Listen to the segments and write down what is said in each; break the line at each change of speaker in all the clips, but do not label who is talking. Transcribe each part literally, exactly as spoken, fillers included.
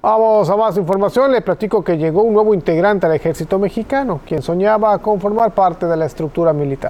Vamos a más información. Le platico que llegó un nuevo integrante al ejército mexicano, quien soñaba con formar parte de la estructura militar.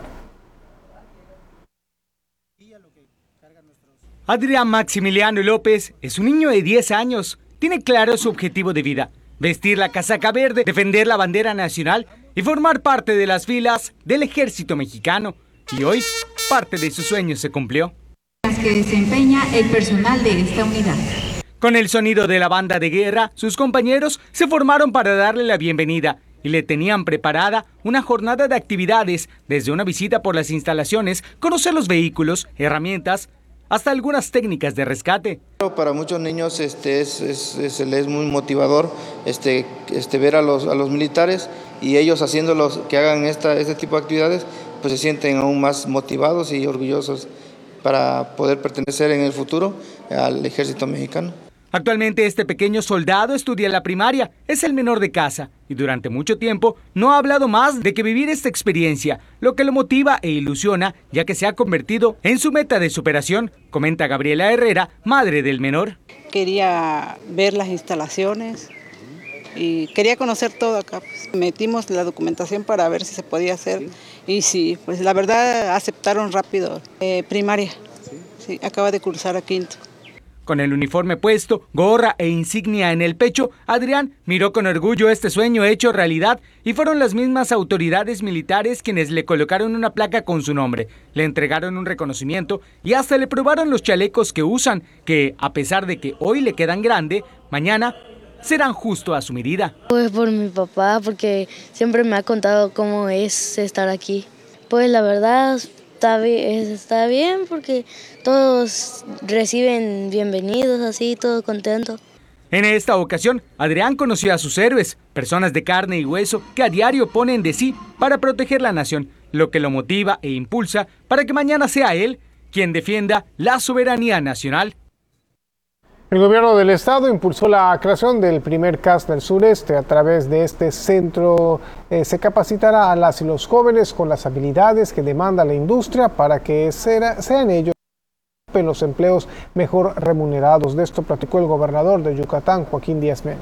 Adrián Maximiliano López es un niño de diez años. Tiene claro su objetivo de vida: vestir la casaca verde, defender la bandera nacional y formar parte de las filas del ejército mexicano. Y hoy, parte de su sueño se cumplió.
Las que desempeña el personal de esta unidad.
Con el sonido de la banda de guerra, sus compañeros se formaron para darle la bienvenida y le tenían preparada una jornada de actividades, desde una visita por las instalaciones, conocer los vehículos, herramientas, hasta algunas técnicas de rescate.
Para muchos niños este es, es, es, es muy motivador este, este, ver a los, a los militares, y ellos haciéndolos que hagan esta, este tipo de actividades, pues se sienten aún más motivados y orgullosos para poder pertenecer en el futuro al ejército mexicano.
Actualmente este pequeño soldado estudia la primaria, es el menor de casa y durante mucho tiempo no ha hablado más de que vivir esta experiencia, lo que lo motiva e ilusiona, ya que se ha convertido en su meta de superación, comenta Gabriela Herrera, madre del menor.
Quería ver las instalaciones y quería conocer todo acá. Pues, metimos la documentación para ver si se podía hacer y sí, pues la verdad aceptaron rápido. Eh, primaria, sí, acaba de cursar a quinto.
Con el uniforme puesto, gorra e insignia en el pecho, Adrián miró con orgullo este sueño hecho realidad y fueron las mismas autoridades militares quienes le colocaron una placa con su nombre, le entregaron un reconocimiento y hasta le probaron los chalecos que usan, que a pesar de que hoy le quedan grande, mañana serán justo a su medida.
Pues por mi papá, porque siempre me ha contado cómo es estar aquí. Pues la verdad está bien, está bien porque todos reciben bienvenidos, así, todos contentos.
En esta ocasión, Adrián conoció a sus héroes, personas de carne y hueso que a diario ponen de sí para proteger la nación, lo que lo motiva e impulsa para que mañana sea él quien defienda la soberanía nacional.
El gobierno del estado impulsó la creación del primer C A S del sureste. A través de este centro eh, se capacitará a las y los jóvenes con las habilidades que demanda la industria para que sea, sean ellos los empleos mejor remunerados. De esto platicó el gobernador de Yucatán, Joaquín Díaz Mena.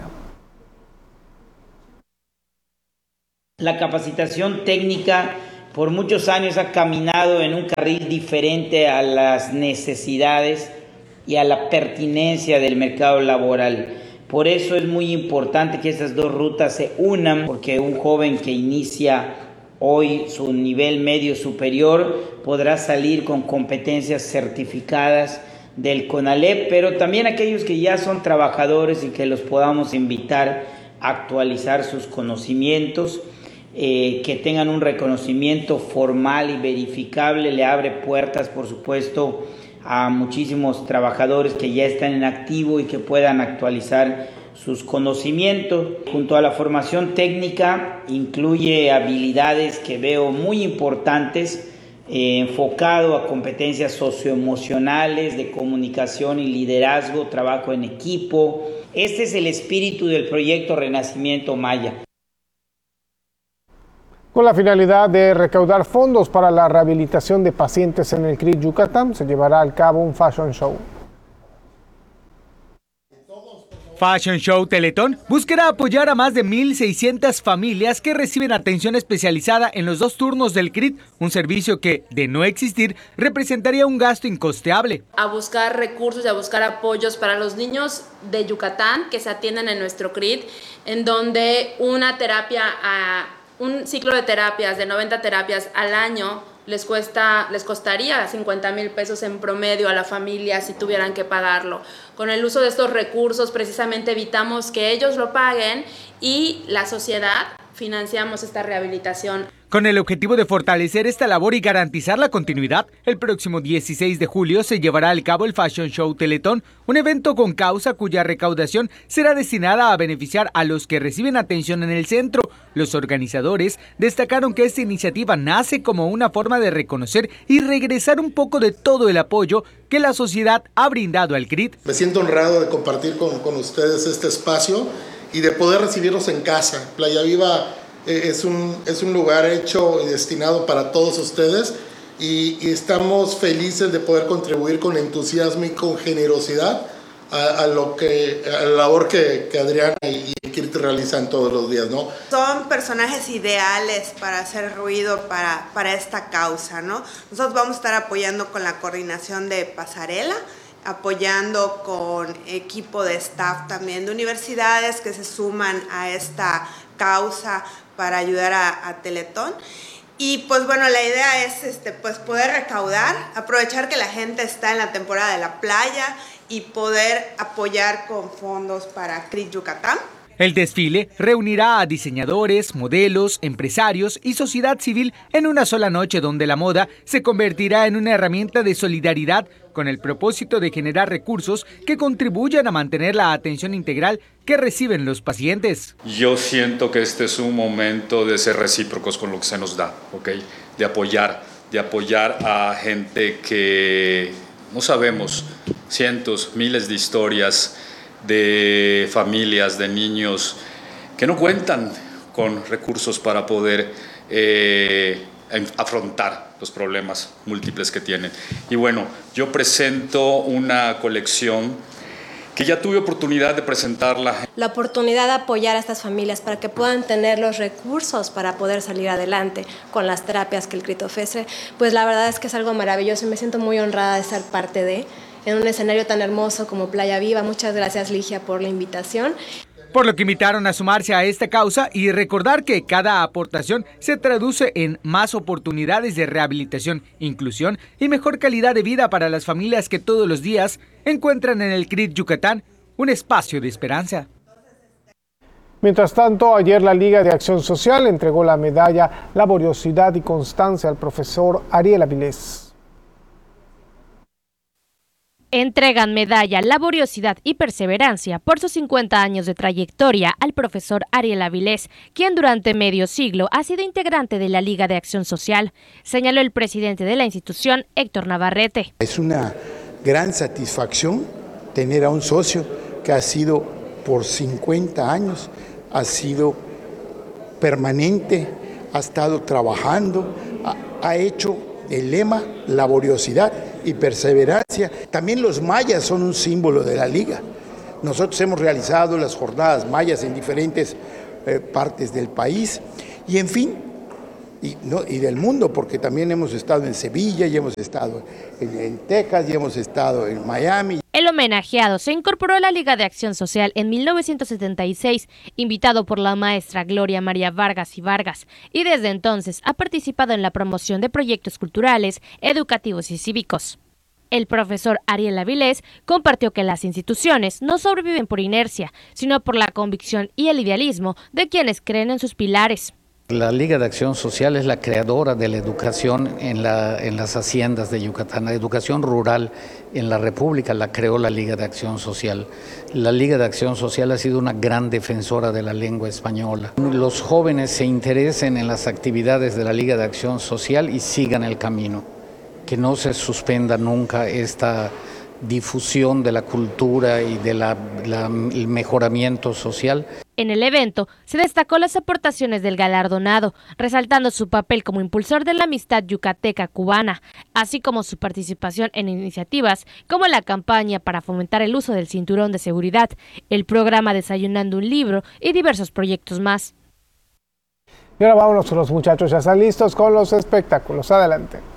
La capacitación técnica por muchos años ha caminado en un carril diferente a las necesidades y a la pertinencia del mercado laboral. Por eso es muy importante que estas dos rutas se unan, porque un joven que inicia hoy su nivel medio superior podrá salir con competencias certificadas del CONALEP, pero también aquellos que ya son trabajadores y que los podamos invitar a actualizar sus conocimientos, eh, que tengan un reconocimiento formal y verificable, le abre puertas, por supuesto, a muchísimos trabajadores que ya están en activo y que puedan actualizar sus conocimientos. Junto a la formación técnica incluye habilidades que veo muy importantes, eh, enfocado a competencias socioemocionales, de comunicación y liderazgo, trabajo en equipo. Este es el espíritu del proyecto Renacimiento Maya.
Con la finalidad de recaudar fondos para la rehabilitación de pacientes en el C R I Yucatán, se llevará a cabo un fashion show.
Fashion Show Teletón buscará apoyar a más de mil seiscientas familias que reciben atención especializada en los dos turnos del C R I T, un servicio que, de no existir, representaría un gasto incosteable.
A buscar recursos y a buscar apoyos para los niños de Yucatán que se atienden en nuestro C R I T, en donde una terapia, a, un ciclo de terapias, de noventa terapias al año, les cuesta, les costaría cincuenta mil pesos en promedio a la familia si tuvieran que pagarlo. Con el uso de estos recursos precisamente evitamos que ellos lo paguen y la sociedad financiamos esta rehabilitación.
Con el objetivo de fortalecer esta labor y garantizar la continuidad, el próximo dieciséis de julio se llevará a cabo el Fashion Show Teletón, un evento con causa cuya recaudación será destinada a beneficiar a los que reciben atención en el centro. Los organizadores destacaron que esta iniciativa nace como una forma de reconocer y regresar un poco de todo el apoyo que la sociedad ha brindado al C R I T.
Me siento honrado de compartir con, con ustedes este espacio y de poder recibirlos en casa. Playa Viva eh, es, un, es un lugar hecho y destinado para todos ustedes y, y estamos felices de poder contribuir con entusiasmo y con generosidad a, a lo que, a la labor que, que Adriana y, y Kirt realizan todos los días, ¿no?
Son personajes ideales para hacer ruido para, para esta causa, ¿no? Nosotros vamos a estar apoyando con la coordinación de pasarela, apoyando con equipo de staff también de universidades que se suman a esta causa para ayudar a, a Teletón. Y pues bueno, la idea es este, pues poder recaudar, aprovechar que la gente está en la temporada de la playa y poder apoyar con fondos para C R I T Yucatán.
El desfile reunirá a diseñadores, modelos, empresarios y sociedad civil en una sola noche donde la moda se convertirá en una herramienta de solidaridad con el propósito de generar recursos que contribuyan a mantener la atención integral que reciben los pacientes.
Yo siento que este es un momento de ser recíprocos con lo que se nos da, ¿ok? De apoyar, de apoyar a gente que no sabemos, cientos, miles de historias de familias, de niños que no cuentan con recursos para poder eh, afrontar los problemas múltiples que tienen. Y bueno, yo presento una colección que ya tuve oportunidad de presentarla.
La oportunidad de apoyar a estas familias para que puedan tener los recursos para poder salir adelante con las terapias que el C R I T ofrece, pues la verdad es que es algo maravilloso y me siento muy honrada de ser parte de, en un escenario tan hermoso como Playa Viva. Muchas gracias, Ligia, por la invitación.
Por lo que invitaron a sumarse a esta causa y recordar que cada aportación se traduce en más oportunidades de rehabilitación, inclusión y mejor calidad de vida para las familias que todos los días encuentran en el C R I T Yucatán un espacio de esperanza.
Mientras tanto, ayer la Liga de Acción Social entregó la medalla Laboriosidad y Constancia al profesor Ariel Avilés.
Entregan medalla Laboriosidad y Perseverancia por sus cincuenta años de trayectoria al profesor Ariel Avilés, quien durante medio siglo ha sido integrante de la Liga de Acción Social, señaló el presidente de la institución, Héctor Navarrete.
Es una gran satisfacción tener a un socio que ha sido por cincuenta años, ha sido permanente, ha estado trabajando, ha, ha hecho el lema laboriosidad y perseverancia. También los mayas son un símbolo de la Liga. Nosotros hemos realizado las jornadas mayas en diferentes eh, partes del país y en fin, y, no, y del mundo, porque también hemos estado en Sevilla y hemos estado en, en Texas y hemos estado en Miami.
El homenajeado se incorporó a la Liga de Acción Social en mil novecientos setenta y seis, invitado por la maestra Gloria María Vargas y Vargas, y desde entonces ha participado en la promoción de proyectos culturales, educativos y cívicos. El profesor Ariel Avilés compartió que las instituciones no sobreviven por inercia, sino por la convicción y el idealismo de quienes creen en sus pilares.
La Liga de Acción Social es la creadora de la educación en, la, en las haciendas de Yucatán. La educación rural en la República la creó la Liga de Acción Social. La Liga de Acción Social ha sido una gran defensora de la lengua española. Los jóvenes se interesen en las actividades de la Liga de Acción Social y sigan el camino. Que no se suspenda nunca esta difusión de la cultura y del mejoramiento social.
En el evento se destacó las aportaciones del galardonado, resaltando su papel como impulsor de la amistad yucateca-cubana, así como su participación en iniciativas como la campaña para fomentar el uso del cinturón de seguridad, el programa Desayunando un Libro y diversos proyectos más.
Y ahora vámonos con los muchachos, ya están listos con los espectáculos. Adelante.